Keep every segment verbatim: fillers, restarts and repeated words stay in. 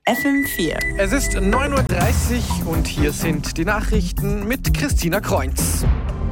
F M vier. Es ist neun Uhr dreißig und hier sind die Nachrichten mit Christina Kreuz.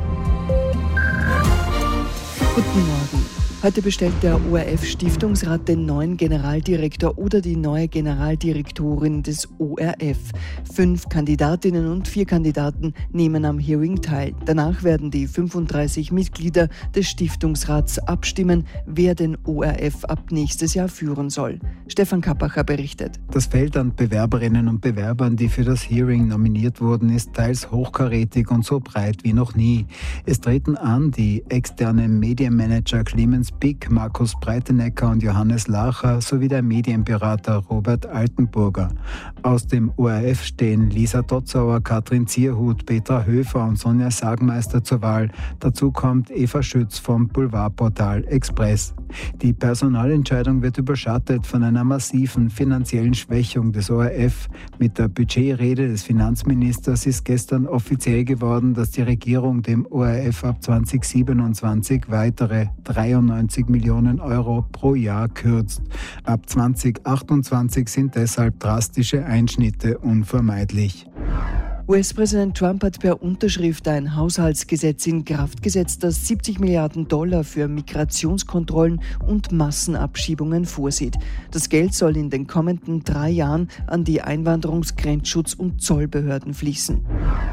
Guten Morgen. Heute bestellt der O R F-Stiftungsrat den neuen Generaldirektor oder die neue Generaldirektorin des O R F. Fünf Kandidatinnen und vier Kandidaten nehmen am Hearing teil. Danach werden die fünfunddreißig Mitglieder des Stiftungsrats abstimmen, wer den O R F ab nächstes Jahr führen soll. Stefan Kappacher berichtet. Das Feld an Bewerberinnen und Bewerbern, die für das Hearing nominiert wurden, ist teils hochkarätig und so breit wie noch nie. Es treten an die externen Medienmanager Clemens Pick, Markus Breitenecker und Johannes Lacher sowie der Medienberater Robert Altenburger. Aus dem O R F stehen Lisa Dotzauer, Katrin Zierhut, Petra Höfer und Sonja Sagmeister zur Wahl. Dazu kommt Eva Schütz vom Boulevardportal Express. Die Personalentscheidung wird überschattet von einer massiven finanziellen Schwächung des O R F. Mit der Budgetrede des Finanzministers ist gestern offiziell geworden, dass die Regierung dem O R F ab zwanzig siebenundzwanzig weitere dreiundneunzig Millionen Euro pro Jahr kürzt. Ab zwanzig achtundzwanzig sind deshalb drastische Einschnitte unvermeidlich. U S-Präsident Trump hat per Unterschrift ein Haushaltsgesetz in Kraft gesetzt, das siebzig Milliarden Dollar für Migrationskontrollen und Massenabschiebungen vorsieht. Das Geld soll in den kommenden drei Jahren an die Einwanderungs-, Grenzschutz- und Zollbehörden fließen.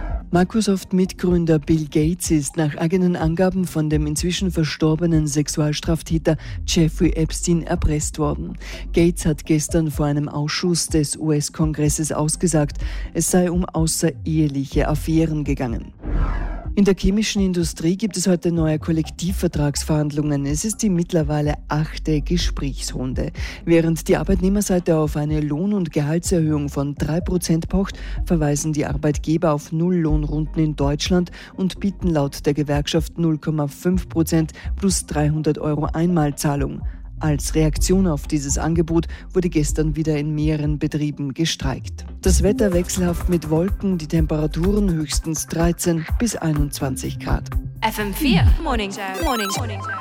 Microsoft-Mitgründer Bill Gates ist nach eigenen Angaben von dem inzwischen verstorbenen Sexualstraftäter Jeffrey Epstein erpresst worden. Gates hat gestern vor einem Ausschuss des U S-Kongresses ausgesagt, es sei um außereheliche Affären gegangen. In der chemischen Industrie gibt es heute neue Kollektivvertragsverhandlungen. Es ist die mittlerweile achte Gesprächsrunde. Während die Arbeitnehmerseite auf eine Lohn- und Gehaltserhöhung von drei Prozent pocht, verweisen die Arbeitgeber auf Nulllohnrunden in Deutschland und bieten laut der Gewerkschaft null Komma fünf Prozent plus dreihundert Euro Einmalzahlung. Als Reaktion auf dieses Angebot wurde gestern wieder in mehreren Betrieben gestreikt. Das Wetter wechselhaft mit Wolken, die Temperaturen höchstens dreizehn bis einundzwanzig Grad. F M vier. Morning Show. Morning Show.